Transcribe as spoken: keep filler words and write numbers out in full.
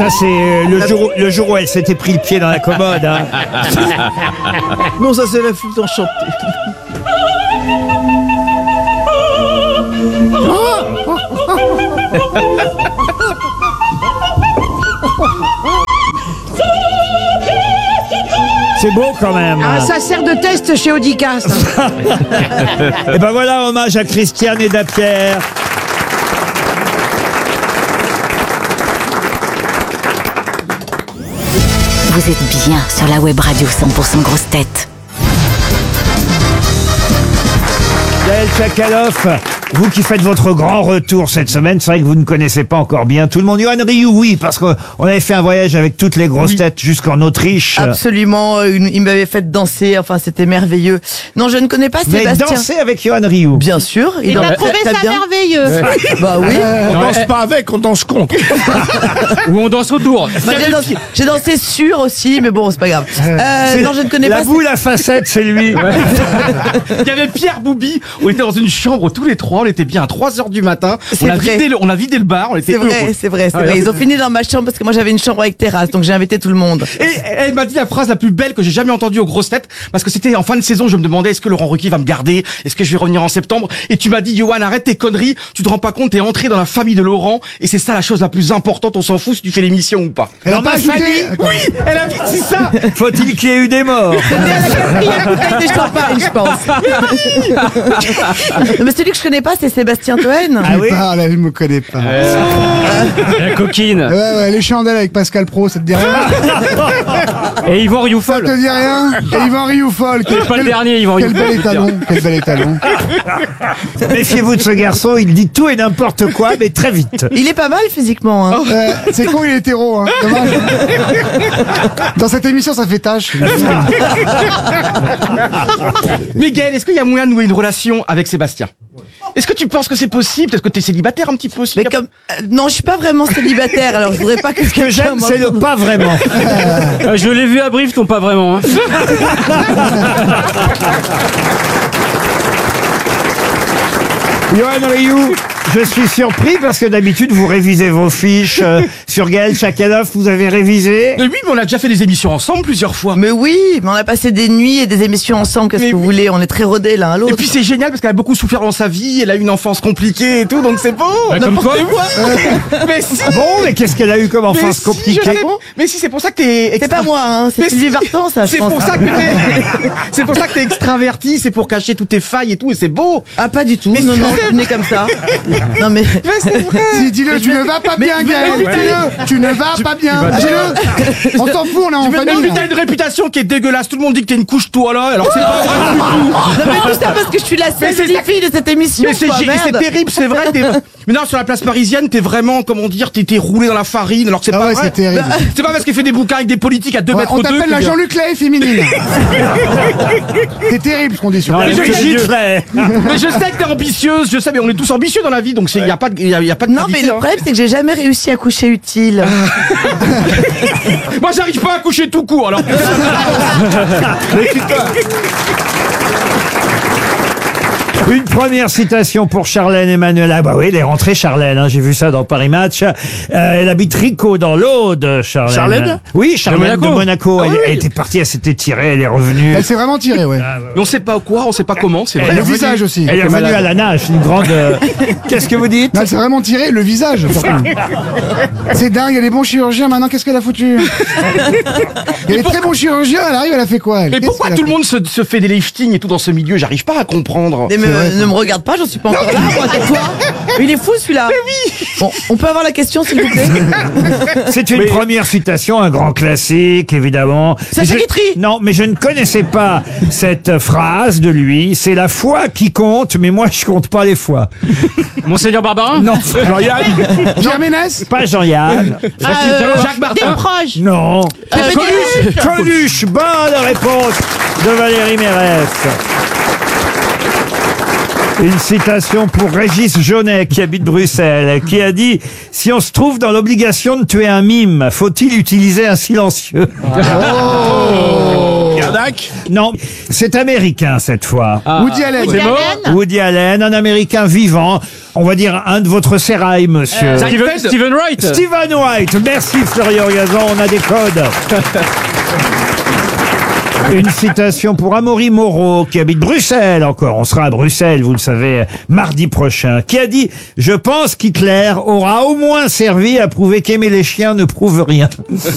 ça c'est le jour, où- le jour où elle s'était pris le pied dans la commode. Hein. Non, ça c'est la flûte enchantée. C'est beau quand même. Ah, ça sert de test chez Audicast. Et ben voilà, hommage à Christiane et Dapierre. Vous êtes bien sur la web radio cent pour cent grosse tête. Gaël Tchakaloff, vous qui faites votre grand retour cette semaine, c'est vrai que vous ne connaissez pas encore bien tout le monde. Yoann Rioux, oui, parce qu'on avait fait un voyage avec toutes les grosses têtes jusqu'en Autriche. Absolument, une- il m'avait fait danser, enfin c'était merveilleux. Non, je ne connais pas Vous avez Sébastien. dansé avec Yoann Rioux. Bien sûr, Il en a fait trouvé très ça bien. merveilleux. Bah oui. On danse pas avec, on danse contre. Ou on danse autour. Bah, j'ai dansé, j'ai dansé sur aussi, mais bon, c'est pas grave. Euh, non, je ne connais La pas. boule à facette, c'est lui. Il y avait Pierre Boubi, on était dans une chambre tous les trois, on était bien à trois heures du matin. C'est On a, vrai. vidé le, on a vidé le bar, on était C'est vrai, heureux. c'est vrai, c'est Ah, vrai. ouais. Ils ont fini dans ma chambre parce que moi j'avais une chambre avec terrasse, donc j'ai invité tout le monde. Et elle m'a dit la phrase la plus belle que j'ai jamais entendue aux grosses têtes, parce que c'était en fin de saison, je me demandais est-ce que Laurent Ruquier va me garder, est-ce que je vais revenir en septembre, et tu m'as dit Yoann, arrête tes conneries, tu te rends pas compte, t'es entré dans la famille de Laurent, et c'est ça la chose la plus importante, on s'en fout si tu fais l'émission ou pas. Elle a Dans pas ma ajouté. famille, Attends. Oui, elle a dit ça. Faut-il qu'il y ait eu des morts? Bouteille de champagne, je pense. Mais celui que je connais pas, c'est Sébastien Toen. Ah oui. Ah, là, je me connais pas. La coquine. Ouais, ouais, les chandelles avec Pascal Pro, ça te dit rien? Et Yvan Ça Rioufol. te dit rien? Et Yvan Rioufol. Quel, Pas le quel- dernier, Yvan Quel Rioufol. bel étalon, quel bel étalon. Méfiez-vous de ce garçon, il dit tout et n'importe quoi, mais très vite. Il est pas mal physiquement. Hein. Euh, c'est con, il est hétéro, hein. Dommage. Dans cette émission, ça fait tâche. Mais Gaël, est-ce qu'il y a moyen de nouer une relation avec Sébastien? Est-ce que tu penses que c'est possible? Est-ce que t'es célibataire un petit peu aussi? Mais comme euh, non, je suis pas vraiment célibataire, alors je voudrais pas que Ce que j'aime, c'est le pas vraiment. Euh, je l'ai vu à Brive, ton pas vraiment. Hein. Yoann Rioux, je suis surpris parce que d'habitude vous révisez vos fiches euh, sur Gaël Tchakaloff, vous avez révisé. Mais oui, mais on a déjà fait des émissions ensemble plusieurs fois. Mais oui, mais on a passé des nuits et des émissions ensemble, qu'est-ce Mais que vous voulez, on est très rodés l'un à Et l'autre. puis c'est génial parce qu'elle a beaucoup souffert dans sa vie, elle a eu une enfance compliquée et tout, donc c'est beau. comme quoi. Mais si. Bon, mais qu'est-ce qu'elle a eu comme Mais enfance si, compliquée? je l'avais- Mais si, c'est pour ça que t'es. C'est extra- pas moi, hein, c'est Mais Sylvie si. Vartan, ça, je C'est pense. pour ça que t'es. C'est pour ça que t'es extraverti, c'est pour cacher toutes tes failles et tout, et c'est beau. Ah, pas du tout, Mais non, c'est non, vrai. je suis né comme ça. Non, mais. Mais c'est vrai. Si, dis-le, tu ne vas pas bien, mais- Gaël. mais- Dis-le, tu ne vas pas bien. Dis-le. On s'en fout, on est en Mais famille. puis t'as une réputation qui est dégueulasse, tout le monde dit que t'es une couche toi là, alors c'est pas vrai du tout. Non, mais tout ça parce que je suis la seule Mais c'est- petite fille de cette émission. Mais c'est quoi, gé- c'est merde. terrible, c'est vrai. t'es- Mais non, sur la place parisienne, t'es vraiment, comment dire, t'es t'es roulé dans la farine, alors que c'est Ah pas ouais, vrai. c'est terrible. C'est pas parce qu'il fait des bouquins avec des politiques à deux Ouais, mètres on deux. t'appelle que- la Jean-Luc Lahaye féminine. C'est terrible ce qu'on dit sur Non, elle. mais je- Gitlet. Mais je sais que t'es ambitieuse, je sais, mais on est tous ambitieux dans la vie, donc il y a pas de, y a, y a pas de Non, mais gravité, le hein. problème, c'est que j'ai jamais réussi à coucher utile. Moi, j'arrive pas à coucher tout court, alors. Une première citation pour Charlène Emmanuel. Ah bah oui, elle est rentrée Charlène, hein, j'ai vu ça dans Paris Match. Euh, elle habite Rico dans l'Aude, Charlène. Charlène Oui, Charlène de Monaco. Monaco. Ah elle, oui. elle était partie, elle s'était tirée, elle est revenue. Elle s'est vraiment tirée, ouais. Mais on sait pas quoi, on sait pas comment, c'est Elle vrai. est Le revenue- visage aussi. Elle est revenue malade. à la nage, une grande... euh, Qu'est-ce que vous dites? Non, elle s'est vraiment tiré le visage. surtout. C'est dingue, il y a des bons chirurgiens. Maintenant, qu'est-ce qu'elle a foutu? Il y a des très bons chirurgiens, elle arrive, elle a fait quoi, elle? Mais Qu'est-ce pourquoi qu'elle a tout le fait monde se, se fait des liftings et tout dans ce milieu? J'arrive pas à comprendre. Mais me- vrai, ça. ne me regarde pas, j'en suis pas encore là, moi, tais-toi. Mais il est fou celui-là. Bon, on peut avoir la question, s'il vous plaît? C'est une première citation, un grand classique, évidemment. Sacha Je- Guitry. Non, mais je ne connaissais pas cette phrase de lui. C'est la foi qui compte, mais moi, je compte pas les fois. Monseigneur Barbarin? Non, Jean-Yann. Pierre Ménès? Pas Jean-Yann. Jacques Martin? Des proches. Non. Euh, Coluche. Coluche. Bonne réponse de Valérie Mérès. Une citation pour Régis Jaunet, qui habite Bruxelles, qui a dit « Si on se trouve dans l'obligation de tuer un mime, faut-il utiliser un silencieux ?» Kodak. Non, c'est américain cette fois. Woody Allen. C'est mort. Woody Allen, un américain vivant. On va dire un de votre sérail, monsieur. Steven, Steven Wright. Stephen White. Merci Florian Gazan, on a des codes. Une citation pour Amaury Moreau, qui habite Bruxelles encore. On sera à Bruxelles, vous le savez, mardi prochain. Qui a dit « Je pense qu'Hitler aura au moins servi à prouver qu'aimer les chiens ne prouve rien ».